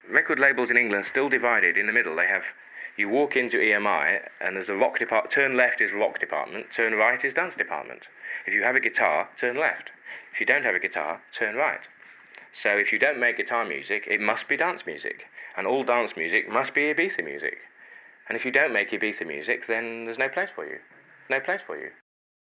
record labels in England are still divided in the middle. You walk into EMI and there's a rock department. Turn left is rock department, turn right is dance department. If you have a guitar, turn left. If you don't have a guitar, turn right. So if you don't make guitar music, it must be dance music. And all dance music must be Ibiza music. And if you don't make Ibiza music, then there's no place for you. No place for you.